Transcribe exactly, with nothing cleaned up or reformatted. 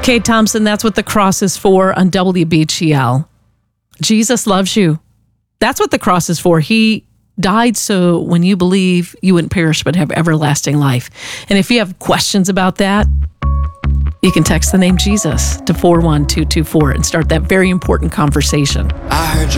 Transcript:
Kate Thompson, that's what the cross is for on W B G L. Jesus loves you. That's what the cross is for. He died so when you believe, you wouldn't perish but have everlasting life. And if you have questions about that, you can text the name Jesus to four one two two four and start that very important conversation. I heard you.